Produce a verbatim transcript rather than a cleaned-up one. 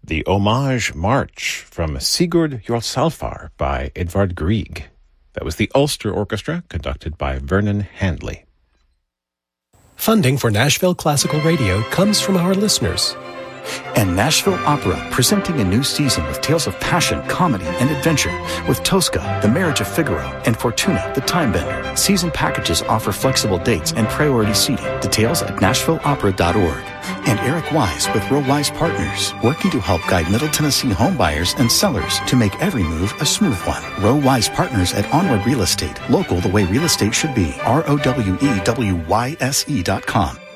the Homage March from Sigurd Jorsalfar by Edvard Grieg. That was the Ulster Orchestra, conducted by Vernon Handley. Funding for Nashville Classical Radio comes from our listeners. And Nashville Opera, presenting a new season with tales of passion, comedy, and adventure with Tosca, The Marriage of Figaro, and Fortuna, the Time Bender. Season packages offer flexible dates and priority seating. Details at nashville opera dot org. And Eric Wise with Row Wise Partners, working to help guide Middle Tennessee homebuyers and sellers to make every move a smooth one. Row Wise Partners at Onward Real Estate, local the way real estate should be. R O W E W Y S E dot com.